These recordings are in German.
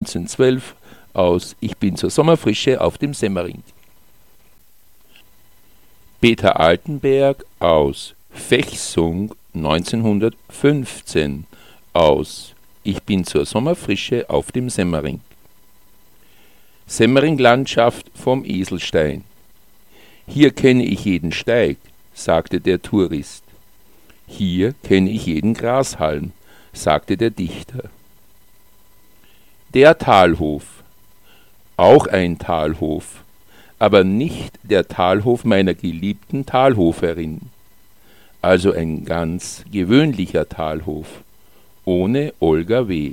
1912 aus Ich bin zur Sommerfrische auf dem Semmering. Peter Altenberg aus Fechsung 1915 aus Ich bin zur Sommerfrische auf dem Semmering. Semmering-Landschaft vom Eselstein. Hier kenne ich jeden Steig, sagte der Tourist. Hier kenne ich jeden Grashalm, sagte der Dichter. Der Talhof. Auch ein Talhof, aber nicht der Talhof meiner geliebten Talhoferin. Also ein ganz gewöhnlicher Talhof, ohne Olga W.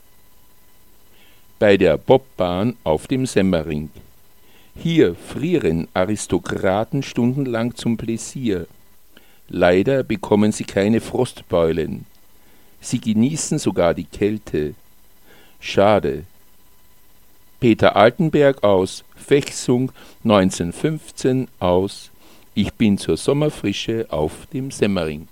Bei der Bobbahn auf dem Semmering. Hier frieren Aristokraten stundenlang zum Pläsier. Leider bekommen sie keine Frostbeulen. Sie genießen sogar die Kälte. Schade. Peter Altenberg aus Fechsung 1915 aus Ich bin zur Sommerfrische auf dem Semmering.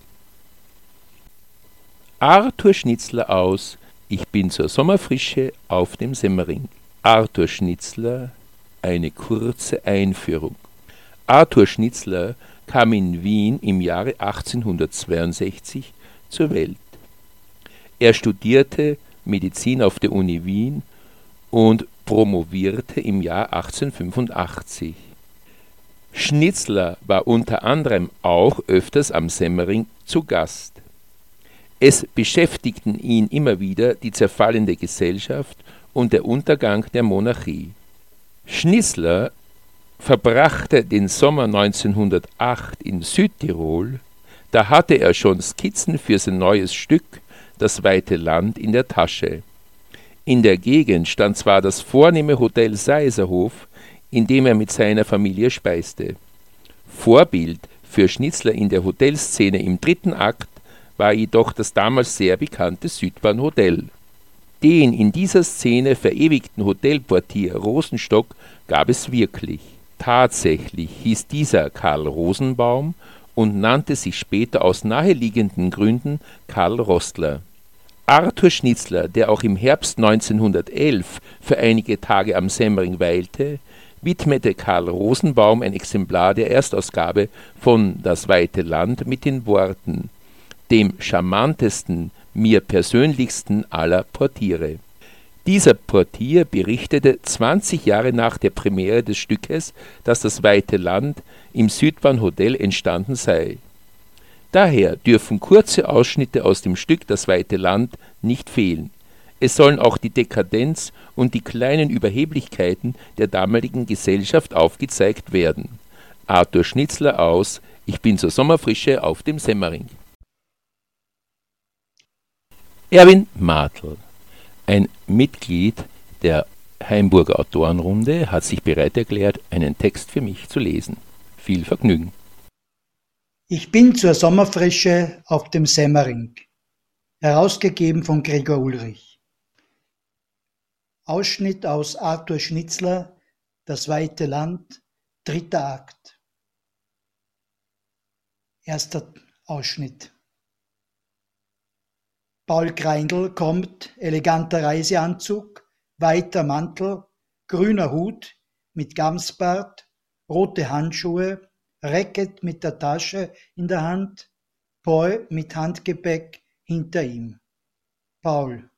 Arthur Schnitzler aus Ich bin zur Sommerfrische auf dem Semmering. Arthur Schnitzler, eine kurze Einführung. Arthur Schnitzler kam in Wien im Jahre 1862 zur Welt. Er studierte Medizin auf der Uni Wien und promovierte im Jahr 1885. Schnitzler war unter anderem auch öfters am Semmering zu Gast. Es beschäftigten ihn immer wieder die zerfallende Gesellschaft und der Untergang der Monarchie. Schnitzler verbrachte den Sommer 1908 in Südtirol. Da hatte er schon Skizzen für sein neues Stück Das weite Land in der Tasche. In der Gegend stand zwar das vornehme Hotel Seiserhof, in dem er mit seiner Familie speiste. Vorbild für Schnitzler in der Hotelszene im dritten Akt war jedoch das damals sehr bekannte Südbahnhotel. Den in dieser Szene verewigten Hotelportier Rosenstock gab es wirklich. Tatsächlich hieß dieser Karl Rosenbaum und nannte sich später aus naheliegenden Gründen Karl Rostler. Arthur Schnitzler, der auch im Herbst 1911 für einige Tage am Semmering weilte, widmete Karl Rosenbaum ein Exemplar der Erstausgabe von Das weite Land mit den Worten: dem charmantesten, mir persönlichsten aller Portiere. Dieser Portier berichtete 20 Jahre nach der Premiere des Stückes, dass Das weite Land im Südbahnhotel entstanden sei. Daher dürfen kurze Ausschnitte aus dem Stück Das weite Land nicht fehlen. Es sollen auch die Dekadenz und die kleinen Überheblichkeiten der damaligen Gesellschaft aufgezeigt werden. Arthur Schnitzler aus Ich bin zur Sommerfrische auf dem Semmering. Erwin Martl, ein Mitglied der Hainburger Autorenrunde, hat sich bereit erklärt, einen Text für mich zu lesen. Viel Vergnügen. Ich bin zur Sommerfrische auf dem Semmering. Herausgegeben von Gregor Ulrich. Ausschnitt aus Arthur Schnitzler, Das weite Land, dritter Akt. Erster Ausschnitt. Paul Greindl kommt, eleganter Reiseanzug, weiter Mantel, grüner Hut mit Gamsbart, rote Handschuhe, Racket mit der Tasche in der Hand, Paul mit Handgepäck hinter ihm. Paul.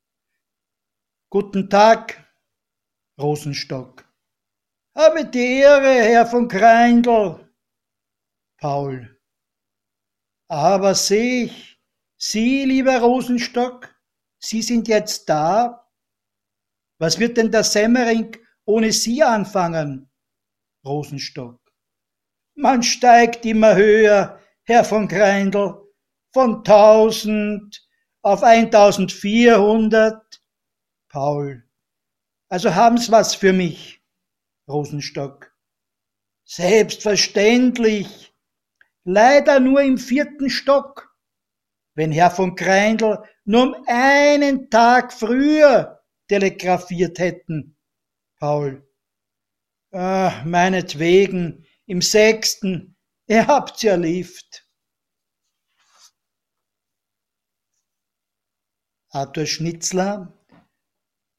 Guten Tag, Rosenstock. Habe die Ehre, Herr von Greindl. Paul. Aber seh ich, Sie, lieber Rosenstock, Sie sind jetzt da? Was wird denn der Semmering ohne Sie anfangen? Rosenstock. Man steigt immer höher, Herr von Greindl, von 1000 auf 1400. Paul. Also haben's was für mich? Rosenstock. Selbstverständlich. Leider nur im 4. Stock. Wenn Herr von Greindl nur um einen Tag früher telegrafiert hätten. Paul. Meinetwegen, im 6. Ihr habt's ja Lift. Arthur Schnitzler